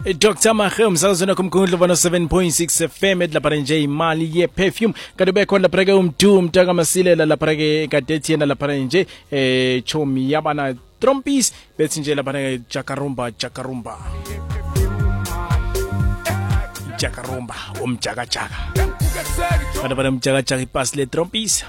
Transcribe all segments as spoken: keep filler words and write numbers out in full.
Doctor Mahe umsakazweni kumkhundla vano seven point six F M lapha nje imali ye perfume kanti bekhona lapha ke umdu mtaka masilela lapha ke kadethi yena lapha nje eh chomi yabana trompis bethi nje lapha ke jakarumba jakarumba jakarumba umjaka jaka kanti bana umjaka jaka ipass le trompis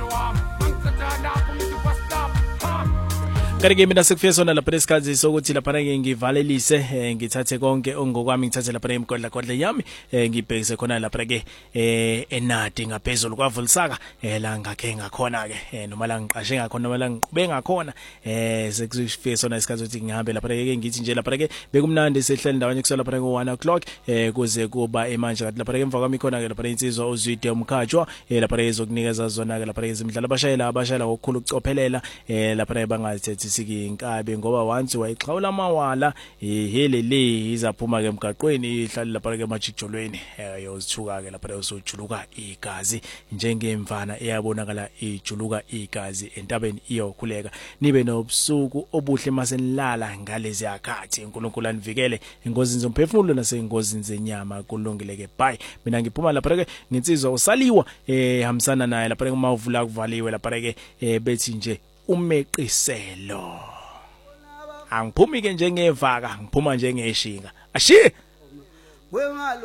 Karike mina sekufika sona lapha esikhathi sokuthi lapha ke ngivalelise ngithathe konke ongokwami ngithathe lapha emgodla kodla yami ngibhekise khona lapha ke enadi ngaphezulu kwavulisaka la ngakhe ngakhona ke noma la ngiqashe ngakhona noma la ngiqhube ngakhona sekufika sona isikhathi sokuthi ngihambe lapha ke ngithi nje lapha ke bekumnandi sehleli ndawonye kusela lapha ku one o'clock kuze kuba emanje kanti lapha ke emva kwami khona ke lapha insizwa uzwide umkhatshwa lapha ezokunikeza zona ke lapha izimidlalo abashayela abashayela ngokukhulu ukucophelela lapha bangathethi siki inkabe ngoba once wayixhawula amawala ehelele izaphuma ke emgaqweni ihlali lapha ke emajijolweni yozithuka ke lapha usojuluka igazi njengemvana eyabonakala ijuluka igazi entabeni iyokhuleka nibe nobusuku obuhle masenilala ngalezi yakhathi uNkulunkulu anivikele ingozini zomphefumulo nasengozini zenyama kulungile ke bye mina ngiphuma lapha ke nginsizwa usaliwa eh hamsana naye lapha ke mawuvula kuvaliwe lapha ke bethi nje umeqiselo angiphumi ke njengevaka ngiphuma njengeshinga ashi